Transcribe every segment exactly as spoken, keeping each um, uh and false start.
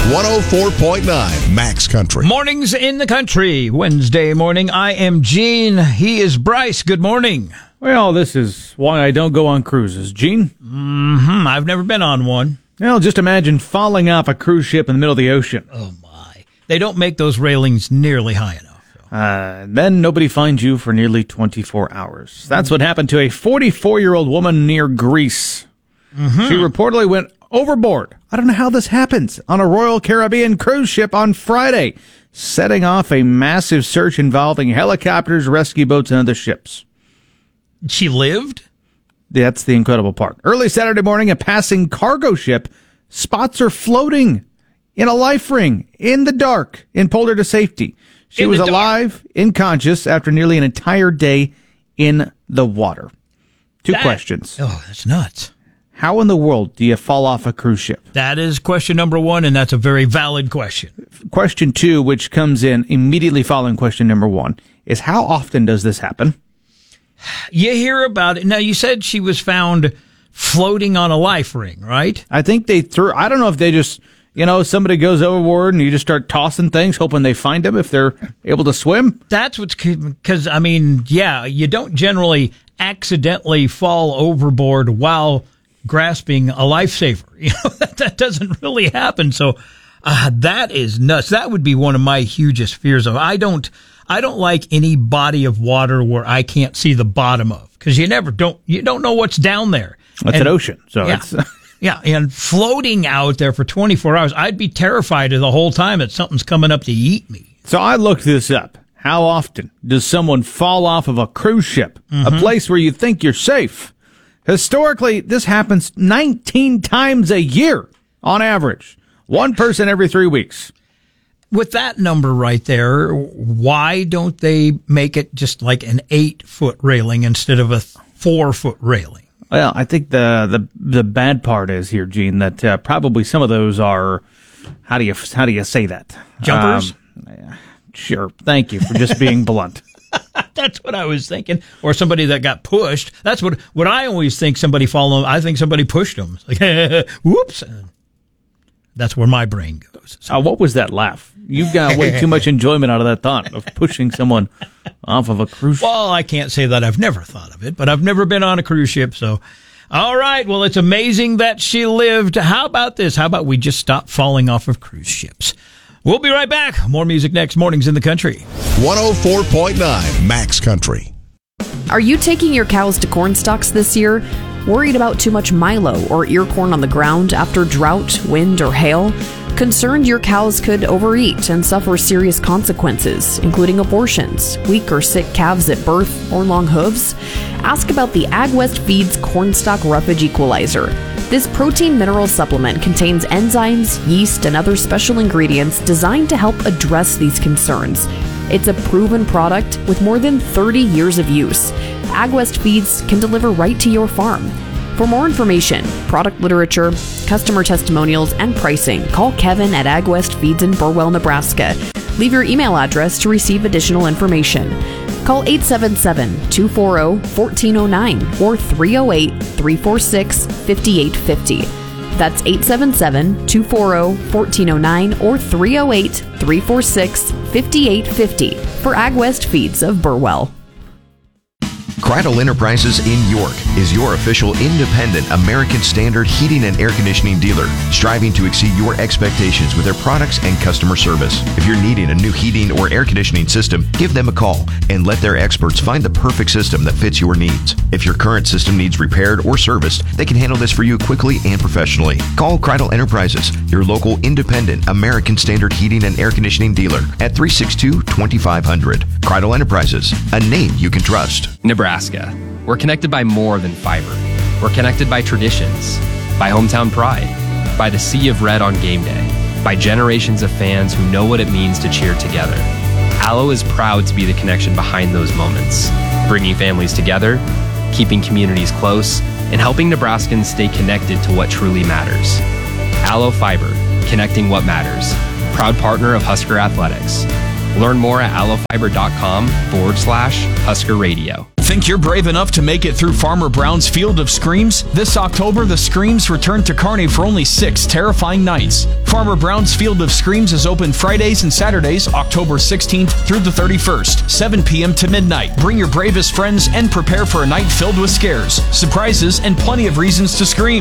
one oh four point nine Max Country. Mornings in the country. Wednesday morning. I am Gene. He is Bryce. Good morning. Well, this is why I don't go on cruises, Gene. Mm-hmm. I've never been on one. Well, just imagine falling off a cruise ship in the middle of the ocean. Oh, my. They don't make those railings nearly high enough. Uh, then nobody finds you for nearly twenty-four hours. That's what happened to a forty-four-year-old woman near Greece. Mm-hmm. She reportedly went overboard. I don't know how this happens. On a Royal Caribbean cruise ship on Friday, setting off a massive search involving helicopters, rescue boats, and other ships. She lived? That's the incredible part. Early Saturday morning, a passing cargo ship spots her floating in a life ring in the dark and pulled her to safety. She In was the alive, dark. unconscious, after nearly an entire day in the water. Two that, questions. Oh, that's nuts. How in the world do you fall off a cruise ship? That is question number one, and that's a very valid question. Question two, which comes in immediately following question number one, is how often does this happen? You hear about it. Now, you said she was found floating on a life ring, right? I think they threw, I don't know if they just, you know, somebody goes overboard and you just start tossing things, hoping they find them if they're able to swim. That's what's, because, I mean, yeah, you don't generally accidentally fall overboard while grasping a lifesaver. You know, that, that doesn't really happen. So uh, that is nuts. That would be one of my hugest fears of. I don't, I don't like any body of water where I can't see the bottom of, because you never don't, you don't know what's down there. That's and, an ocean. So yeah, it's yeah. And floating out there for twenty-four hours, I'd be terrified of the whole time that something's coming up to eat me. So I looked this up. How often does someone fall off of a cruise ship, Mm-hmm. a place where you think you're safe? Historically, this happens nineteen times a year on average. One person every three weeks. With that number right there, why don't they make it just like an eight-foot railing instead of a four-foot railing? Well, I think the the the bad part is here, Gene, that uh, probably some of those are, how do you how do you say that? Jumpers? Um, yeah, sure. Thank you for just being blunt. That's what I was thinking. Or somebody that got pushed. That's what what I always think. Somebody followed. I think somebody pushed them. It's like, whoops. That's where my brain goes. So. Uh, what was that laugh? You've got way too much enjoyment out of that thought of pushing someone off of a cruise ship. Well, I can't say that I've never thought of it, but I've never been on a cruise ship. So, all right. Well, it's amazing that she lived. How about this? How about we just stop falling off of cruise ships? We'll be right back. More music next. Mornings in the Country. one oh four point nine Max Country. Are you taking your cows to corn stalks this year? Worried about too much milo or ear corn on the ground after drought, wind, or hail? Concerned your cows could overeat and suffer serious consequences, including abortions, weak or sick calves at birth, or long hooves? Ask about the AgWest Feeds Cornstalk Roughage Equalizer. This protein mineral supplement contains enzymes, yeast, and other special ingredients designed to help address these concerns. It's a proven product with more than thirty years of use. AgWest Feeds can deliver right to your farm. For more information, product literature, customer testimonials, and pricing, call Kevin at AgWest Feeds in Burwell, Nebraska. Leave your email address to receive additional information. Call eight seven seven, two four zero, one four zero nine or three oh eight, three four six, five eight five oh. That's eight seven seven, two four zero, one four zero nine or three oh eight, three four six, five eight five oh for AgWest Feeds of Burwell. Cradle Enterprises in York is your official independent American Standard heating and air conditioning dealer, striving to exceed your expectations with their products and customer service. If you're needing a new heating or air conditioning system, give them a call and let their experts find the perfect system that fits your needs. If your current system needs repaired or serviced, they can handle this for you quickly and professionally. Call Cradle Enterprises, your local independent American Standard heating and air conditioning dealer at three six two, two five zero zero. Cradle Enterprises, a name you can trust. Nebraska. We're connected by more than fiber. We're connected by traditions, by hometown pride, by the sea of red on game day, by generations of fans who know what it means to cheer together. Allo is proud to be the connection behind those moments, bringing families together, keeping communities close, and helping Nebraskans stay connected to what truly matters. Allo Fiber, connecting what matters. Proud partner of Husker Athletics. Learn more at allofiber.com forward slash Husker Radio. Think you're brave enough to make it through Farmer Brown's Field of Screams? This October, the Screams return to Kearney for only six terrifying nights. Farmer Brown's Field of Screams is open Fridays and Saturdays, October sixteenth through the thirty-first, seven p.m. to midnight. Bring your bravest friends and prepare for a night filled with scares, surprises, and plenty of reasons to scream.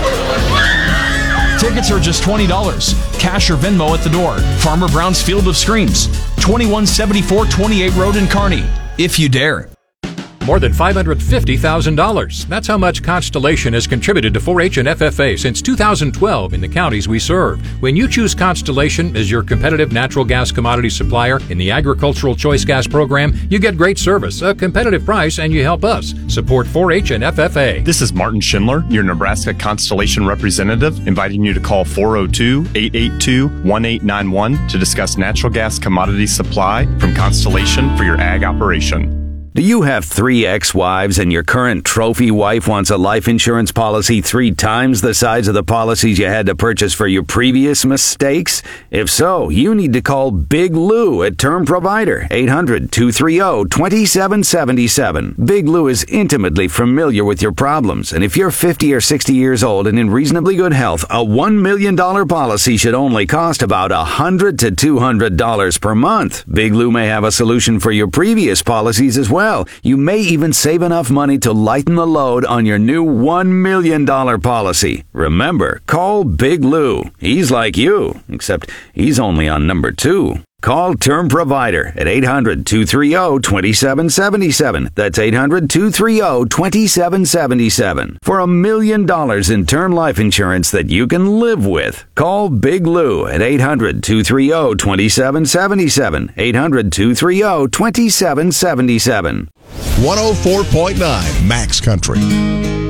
Tickets are just twenty dollars. Cash or Venmo at the door. Farmer Brown's Field of Screams, twenty-one seventy-four twenty-eight Road in Kearney. If you dare. More than five hundred fifty thousand dollars. That's how much Constellation has contributed to four H and F F A since two thousand twelve in the counties we serve. When you choose Constellation as your competitive natural gas commodity supplier in the Agricultural Choice Gas Program, you get great service, a competitive price, and you help us support four H and F F A. This is Martin Schindler, your Nebraska Constellation representative, inviting you to call four oh two, eight eight two, one eight nine one to discuss natural gas commodity supply from Constellation for your ag operation. Do you have three ex-wives and your current trophy wife wants a life insurance policy three times the size of the policies you had to purchase for your previous mistakes? If so, you need to call Big Lou at Term Provider, eight hundred, two three zero, two seven seven seven. Big Lou is intimately familiar with your problems, and if you're fifty or sixty years old and in reasonably good health, a one million dollars policy should only cost about one hundred to two hundred dollars per month. Big Lou may have a solution for your previous policies as well. You may even save enough money to lighten the load on your new one million dollars policy. Remember, call Big Lou. He's like you, except he's only on number two. Call Term Provider at eight hundred, two three zero, two seven seven seven. That's eight hundred, two three zero, two seven seven seven. For a million dollars in term life insurance that you can live with. Call Big Lou at eight hundred, two three zero, two seven seven seven. eight hundred, two three zero, two seven seven seven. one oh four point nine Max Country.